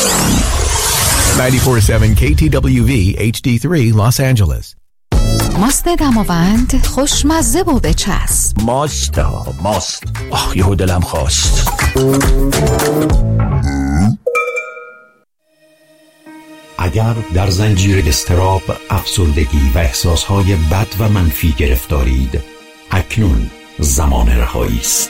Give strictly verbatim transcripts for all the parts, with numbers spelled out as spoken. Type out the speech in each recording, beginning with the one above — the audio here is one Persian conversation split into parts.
نود و چهار ممیز هفت کی تی دبلیو وی اچ دی سه Los Angeles. ماست دماوند خوشمزه و بچسب. ماست ها ماست. آخ یهو دلم خواست. اگر در زنجیر اضطراب، افسردگی و احساسهای بد و منفی گرفتارید، اکنون زمان رهایی است.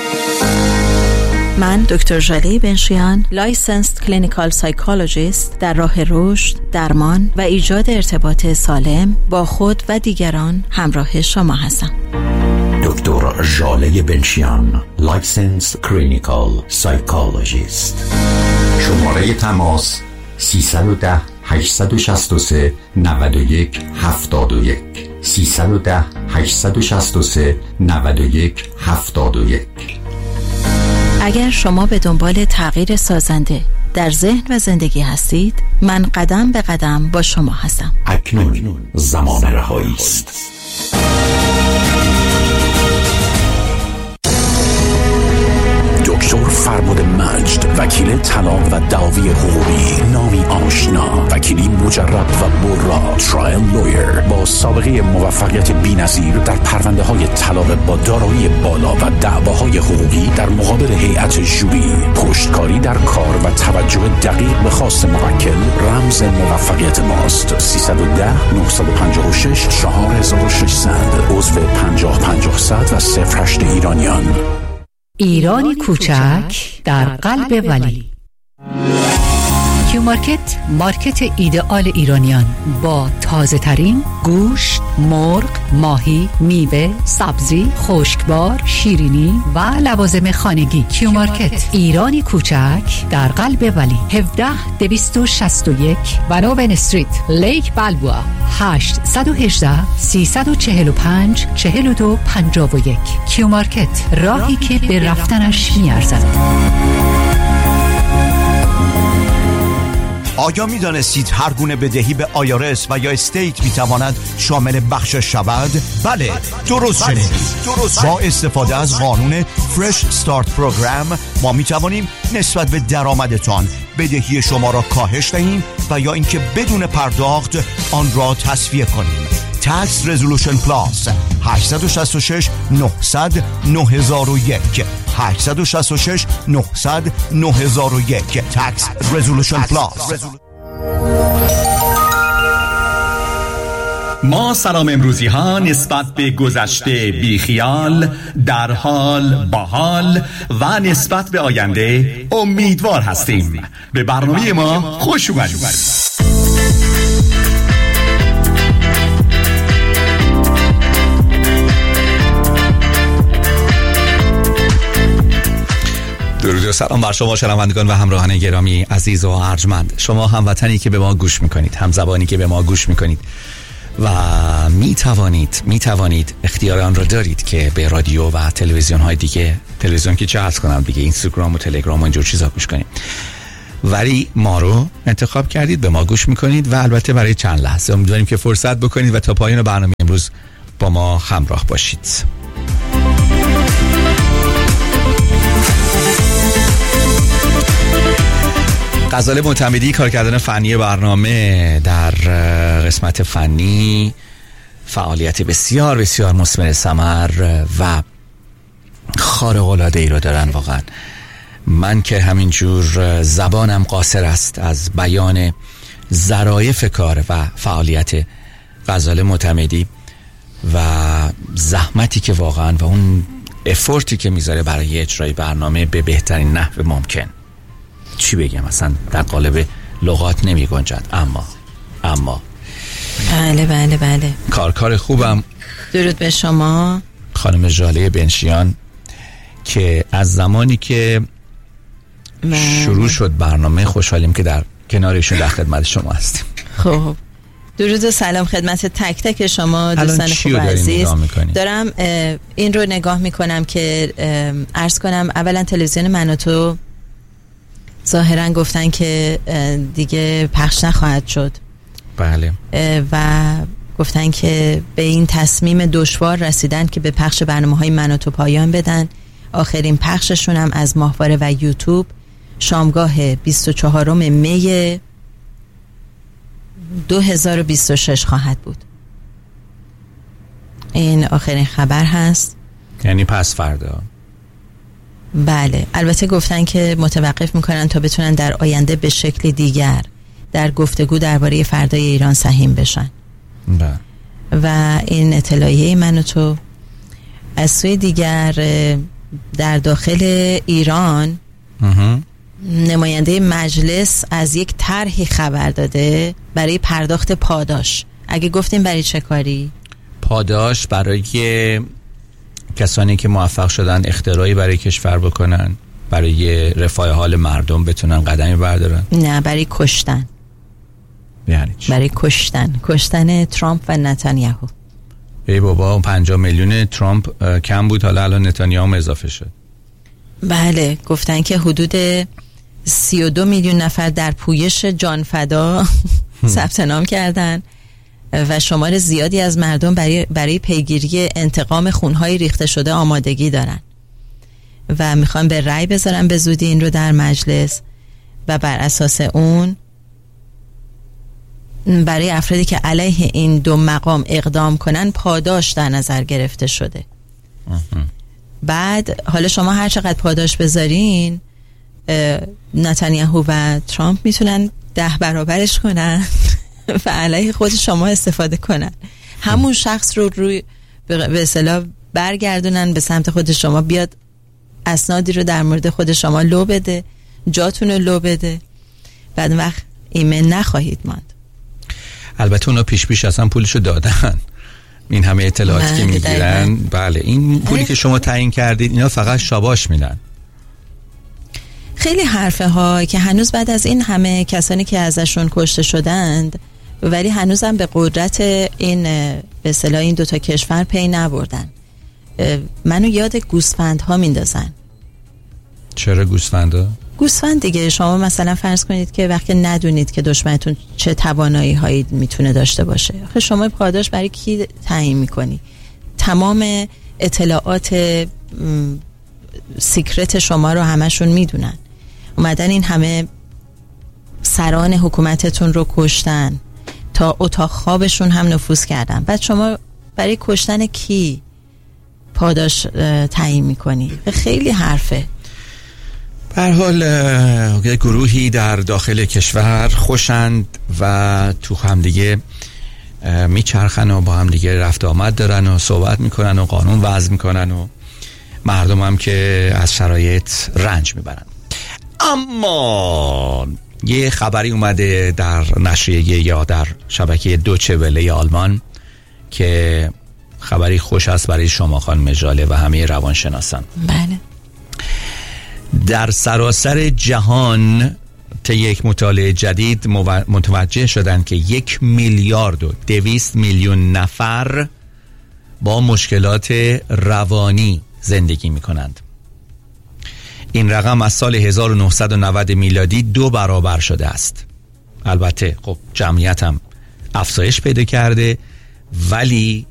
من دکتر ژاله بنشیان، لایسنسد کلینیکال سایکولوژیست، در راه رشد، درمان و ایجاد ارتباط سالم با خود و دیگران همراه شما هستم. دکتر ژاله بنشیان، لایسنسد کلینیکال سایکولوژیست. شماره تماس سیصد و ده هشتصد و شصت و سه نود و یک هفتاد و یک سیصد و ده هشتصد و شصت و سه نود و یک هفتاد و یک. اگر شما به دنبال تغییر سازنده در ذهن و زندگی هستید، من قدم به قدم با شما هستم. اکنون زمان رهایی است. دکتر فرمود مجد، وکیل طلاق و دعاوی حقوقی، نامی آشنا، وکیلی مجرب و برا، ترایل لویر با سابقه موفقیت بی‌نظیر در پرونده های طلاق با دارایی بالا و دعواهای حقوقی در مقابل هیئت ژوری، پشتکاری در کار و توجه دقیق به خواست موکل رمز موفقیت ماست. سیصد و ده نهصد و پنجاه و شش چهار هزار و ششصد عضو پنجاه پنجاه صد و صفر هشت ایرانیان. ایرانی کوچک در قلب ولی. کیو مارکت، مارکت ایدئال ایرانیان با تازه ترین گوشت، مرغ، ماهی، میوه، سبزی، خشکبار، شیرینی و لوازم خانگی. کیو مارکت، ایرانی کوچک در قلب ولی. هفده دویست و شصت و یک بناوین استریت، لیک بلبوا. هشت یک هشت سیصد و چهل و پنج چهل و دو پنجاه و یک. کیو مارکت، راهی که به رفتنش میارزد. آیا می دانستید هر گونه بدهی به آیارس و یا استیت می تواند شامل بخشش شود؟ بله، درست شنیدید. با استفاده از قانون فرش استارت پروگرام ما می توانیم نسبت به درآمدتان بدهی شما را کاهش دهیم و یا اینکه بدون پرداخت آن را تصفیه کنیم. Tax Resolution Plus هشت شش شش نهصد نهصد و یک هشت شش شش نهصد نهصد و یک Tax Resolution Plus. ما سلام امروزی ها نسبت به گذشته بیخیال، در حال باحال و نسبت به آینده امیدوار هستیم. به برنامه ما خوش اومدید. درود و سلام بر شما شنوندگان و همراهان گرامی عزیز و ارجمند، شما هموطنی که به ما گوش میکنید، همزبانی که به ما گوش میکنید و می توانید می توانید اختیار آن را دارید که به رادیو و تلویزیون های دیگه، تلویزیون که چه عرض کنم دیگه، اینستاگرام و تلگرام و اینجور چیزا گوش کنید، ولی ما رو انتخاب کردید، به ما گوش میکنید و البته برای چند لحظه امیدواریم که فرصت بکنید و تا پایان برنامه امروز با ما همراه باشید. غزاله معتمدی، کارگردان فنی برنامه، در قسمت فنی فعالیت بسیار بسیار مثمر ثمر و خارق العاده ای رو دارن. واقعا من که همینجور زبانم قاصر است از بیان ظرایف کار و فعالیت غزاله معتمدی و زحمتی که واقعا و اون افورتی که میذاره برای اجرای برنامه به بهترین نحو ممکن. چی بگم، اصلا در قالب لغات نمی گنجد. اما اما بله بله بله کار کار خوبم. درود به شما خانم ژاله بنشیان که از زمانی که من... شروع شد برنامه خوشحالیم که در کنارشون در خدمت شما هستیم. خب درود و سلام خدمت تک تک شما دوستان خوب عزیز. دارم این رو نگاه میکنم که عرض کنم اولا تلویزیون من و تو ظاهرا گفتن که دیگه پخش نخواهد شد. بله. و گفتن که به این تصمیم دشوار رسیدن که به پخش برنامه‌های من و تو پایان بدن. آخرین پخششون هم از ماهواره و یوتیوب شامگاه بیست و چهارم می دو هزار و بیست و شش خواهد بود. این آخرین خبر هست. یعنی پس فردا. بله، البته گفتن که متوقف میکنن تا بتونن در آینده به شکل دیگر در گفتگو درباره فردای ایران سهیم بشن. بله. و این اطلاعیه من و تو. از سوی دیگر در داخل ایران اه. نماینده مجلس از یک طرحی خبر داده برای پرداخت پاداش. اگه گفتیم برای چه کاری؟ پاداش برای کسانی که موفق شدن اختراعی برای کشور بکنن، برای رفاه حال مردم بتونن قدمی بردارن. نه، برای کشتن. یعنی چی؟ برای کشتن کشتن ترامپ و نتانیاهو. ای بابا، اون پنجاه میلیون ترامپ کم بود، حالا الان نتانیاهو اضافه شد. بله، گفتن که حدود سی و دو میلیون نفر در پویش جانفدا ثبت نام کردن و شمار زیادی از مردم برای برای پیگیری انتقام خونهای ریخته شده آمادگی دارن و میخوان به رأی بذارن به زودی این رو در مجلس و بر اساس اون برای افرادی که علیه این دو مقام اقدام کنن پاداش در نظر گرفته شده. بعد حالا شما هر چقدر پاداش بذارین، نتانیاهو و ترامپ میتونن ده برابرش کنن و علیه خود شما استفاده کنن. همون شخص رو روی به اصطلاح برگردونن به سمت خود شما، بیاد اسنادی رو در مورد خود شما لو بده، جاتون رو لو بده، بعد وقت ایمن نخواهید ماند. البته اونا پیش پیش اصلا پولشو دادن، این همه اطلاعاتی که میگیرن. بله، این پولی که شما تعیین کردید اینا فقط شاباش میدن. خیلی حرفه ها که هنوز بعد از این همه کسانی که ازشون کشته شدند ولی هنوزم به قدرت این به اصطلاح این دوتا کشور پی نبردن. منو یاد گوسفندها میندازن. چرا گوسفندا؟ گوسفند دیگه، شما مثلا فرض کنید که وقتی ندونید که دشمنتون چه توانایی هایی میتونه داشته باشه، آخه شما پاداش برای کی تعیین میکنی؟ تمام اطلاعات سیکرت شما رو همشون میدونن. اومدن این همه سران حکومتتون رو کشتن، تا اتاق خوابشون هم نفوذ کردن. بعد شما برای کشتن کی پاداش تعیین میکنی؟ خیلی حرفه. به هر حال گروهی در داخل کشور خوشند و تو هم دیگه میچرخن و با هم دیگه رفت آمد دارن و صحبت میکنن و قانون وضع میکنن و مردم هم که از شرایط رنج میبرن. اما یه خبری اومده در نشریه یا در شبکه دوچه وله آلمان که خبری خوش است برای شما خانم ژاله و همه روانشناسان. بله. در سراسر جهان طی یک مطالعه جدید متوجه شدند که یک میلیارد و دویست میلیون نفر با مشکلات روانی زندگی می کنند. این رقم از سال هزار و نهصد و نود میلادی دو برابر شده است. البته خب جمعیت هم افزایش پیدا کرده، ولی